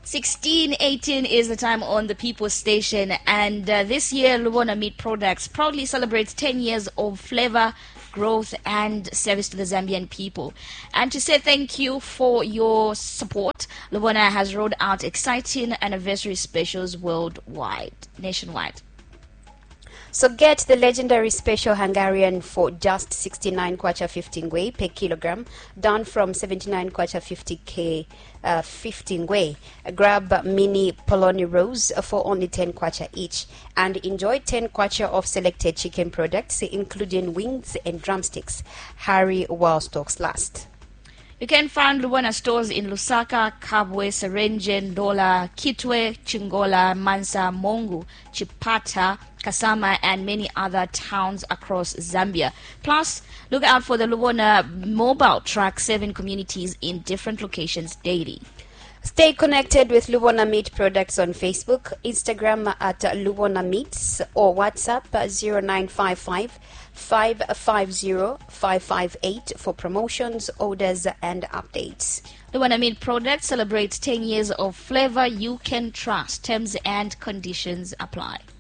16:18 is the time on the People's Station, and this year Lubona Meat Products proudly celebrates 10 years of flavor, growth and service to the Zambian people. And to say thank you for your support, Lubona has rolled out exciting anniversary specials nationwide. So get the legendary special Hungarian for just 69 kwacha 50 ngwe per kilogram, down from 79 kwacha 50 ngwe. Grab mini polony rolls for only 10 kwacha each, and enjoy 10 kwacha of selected chicken products, including wings and drumsticks. Hurry while stocks last. You can find Lubona stores in Lusaka, Kabwe, Serenjen, Ndola, Kitwe, Chingola, Mansa, Mongu, Chipata, Kasama and many other towns across Zambia. Plus, look out for the Lubona mobile truck serving communities in different locations daily. Stay connected with Lubona Meat Products on Facebook, Instagram at Lubona Meats, or WhatsApp 0955 550 558 for promotions, orders and updates. Lubona Meat Products celebrates 10 years of flavor you can trust. Terms and conditions apply.